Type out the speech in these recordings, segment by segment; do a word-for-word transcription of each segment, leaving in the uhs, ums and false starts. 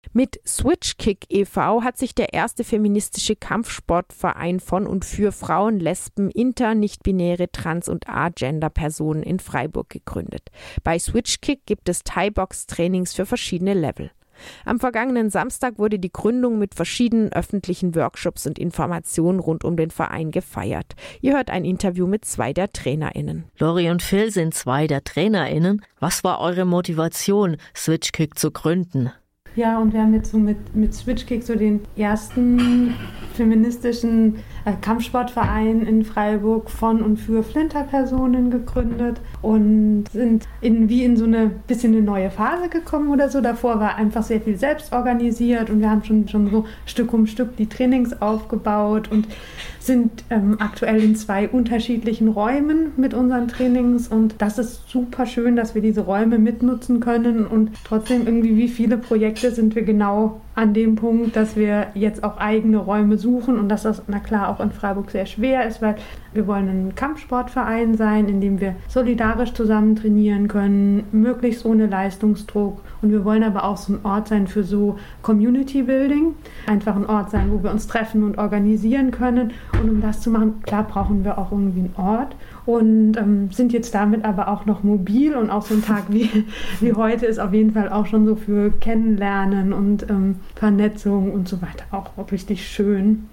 Mit Switchkick e V hat sich der erste feministische Kampfsportverein von und für Frauen, Lesben, inter-, nicht-binäre, trans- und agender-Personen in Freiburg gegründet. Bei Switchkick gibt es Thai-Box-Trainings für verschiedene Level. Am vergangenen Samstag wurde die Gründung mit verschiedenen öffentlichen Workshops und Informationen rund um den Verein gefeiert. Ihr hört ein Interview mit zwei der TrainerInnen. Lori und Phil sind zwei der TrainerInnen. Was war eure Motivation, Switchkick zu gründen? Ja, und wir haben jetzt so mit, mit Switchkick so den ersten feministischen äh, Kampfsportverein in Freiburg von und für Flinter-Personen gegründet und sind in, wie in so eine bisschen eine neue Phase gekommen oder so. Davor war einfach sehr viel selbst organisiert und wir haben schon, schon so Stück um Stück die Trainings aufgebaut und sind ähm, aktuell in zwei unterschiedlichen Räumen mit unseren Trainings und das ist super schön, dass wir diese Räume mitnutzen können und trotzdem irgendwie wie viele Projekte sind wir genau an dem Punkt, dass wir jetzt auch eigene Räume suchen und dass das, na klar, auch in Freiburg sehr schwer ist, weil wir wollen ein Kampfsportverein sein, in dem wir solidarisch zusammen trainieren können, möglichst ohne Leistungsdruck und wir wollen aber auch so ein Ort sein für so Community Building, einfach ein Ort sein, wo wir uns treffen und organisieren können und um das zu machen, klar brauchen wir auch irgendwie einen Ort und ähm, sind jetzt damit aber auch noch mobil und auch so ein Tag wie, wie heute ist auf jeden Fall auch schon so für Kennenlernen und ähm, Vernetzung und so weiter auch, auch richtig schön.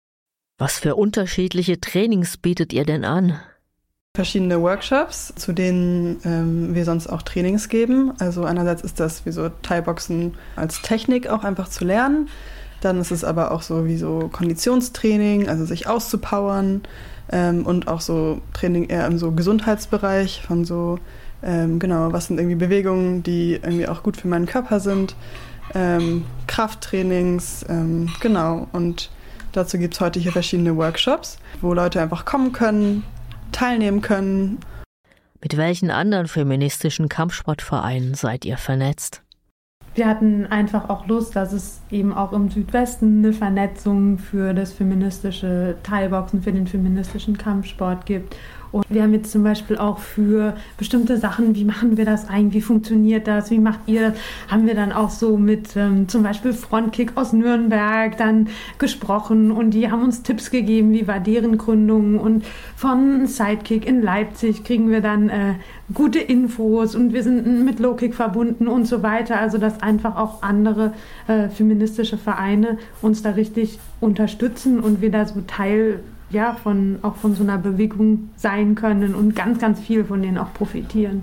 Was für unterschiedliche Trainings bietet ihr denn an? Verschiedene Workshops, zu denen ähm, wir sonst auch Trainings geben. Also einerseits ist das wie so Thai-Boxen als Technik auch einfach zu lernen. Dann ist es aber auch so wie so Konditionstraining, also sich auszupowern ähm, und auch so Training eher im so Gesundheitsbereich von so, ähm, genau, was sind irgendwie Bewegungen, die irgendwie auch gut für meinen Körper sind. Ähm, Krafttrainings, ähm, genau. Und dazu gibt es heute hier verschiedene Workshops, wo Leute einfach kommen können, teilnehmen können. Mit welchen anderen feministischen Kampfsportvereinen seid ihr vernetzt? Wir hatten einfach auch Lust, dass es eben auch im Südwesten eine Vernetzung für das feministische Thai-Boxen, für den feministischen Kampfsport gibt. Und wir haben jetzt zum Beispiel auch für bestimmte Sachen, wie machen wir das eigentlich, wie funktioniert das, wie macht ihr das, haben wir dann auch so mit ähm, zum Beispiel Frontkick aus Nürnberg dann gesprochen und die haben uns Tipps gegeben, wie war deren Gründung und von Sidekick in Leipzig kriegen wir dann äh, gute Infos und wir sind mit Low-Kick verbunden und so weiter, also dass einfach auch andere äh, feministische Vereine uns da richtig unterstützen und wir da so Teil ja, von, auch von so einer Bewegung sein können und ganz, ganz viel von denen auch profitieren.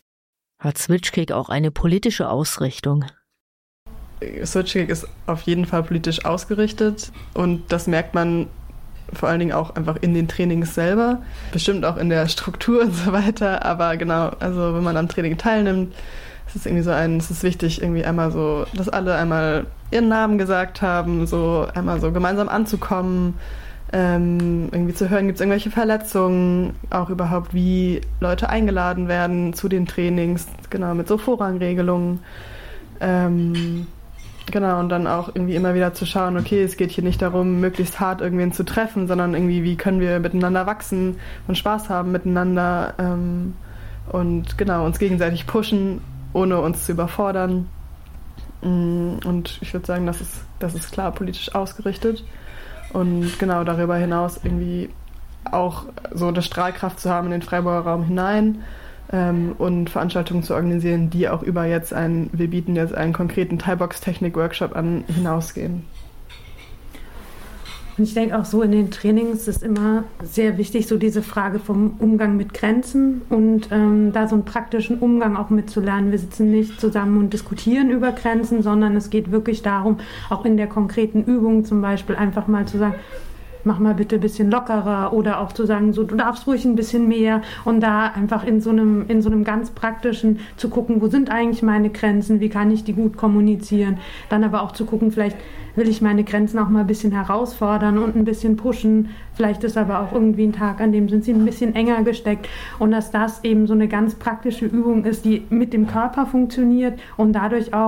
Hat Switchkick auch eine politische Ausrichtung? Switchkick ist auf jeden Fall politisch ausgerichtet und das merkt man vor allen Dingen auch einfach in den Trainings selber, bestimmt auch in der Struktur und so weiter, aber genau, also wenn man am Training teilnimmt, ist es irgendwie so ein, es ist wichtig, irgendwie einmal so, dass alle einmal ihren Namen gesagt haben, so einmal so gemeinsam anzukommen, Ähm, irgendwie zu hören, gibt es irgendwelche Verletzungen, auch überhaupt, wie Leute eingeladen werden zu den Trainings, genau, mit so Vorrangregelungen. Ähm, genau, und dann auch irgendwie immer wieder zu schauen, okay, es geht hier nicht darum, möglichst hart irgendwen zu treffen, sondern irgendwie, wie können wir miteinander wachsen und Spaß haben miteinander ähm, und genau, uns gegenseitig pushen, ohne uns zu überfordern. Und ich würde sagen, das ist, das ist klar politisch ausgerichtet. Und genau darüber hinaus irgendwie auch so eine Strahlkraft zu haben in den Freiburger Raum hinein ähm, und Veranstaltungen zu organisieren, die auch über jetzt einen, wir bieten jetzt einen konkreten Thai-Box-Technik-Workshop an, hinausgehen. Und ich denke auch so in den Trainings ist immer sehr wichtig, so diese Frage vom Umgang mit Grenzen und ähm, da so einen praktischen Umgang auch mitzulernen. Wir sitzen nicht zusammen und diskutieren über Grenzen, sondern es geht wirklich darum, auch in der konkreten Übung zum Beispiel einfach mal zu sagen, mach mal bitte ein bisschen lockerer oder auch zu sagen, so du darfst ruhig ein bisschen mehr und da einfach in so einem, in so einem ganz praktischen zu gucken, wo sind eigentlich meine Grenzen, wie kann ich die gut kommunizieren, dann aber auch zu gucken, vielleicht will ich meine Grenzen auch mal ein bisschen herausfordern und ein bisschen pushen, vielleicht ist aber auch irgendwie ein Tag, an dem sind sie ein bisschen enger gesteckt und dass das eben so eine ganz praktische Übung ist, die mit dem Körper funktioniert und dadurch auch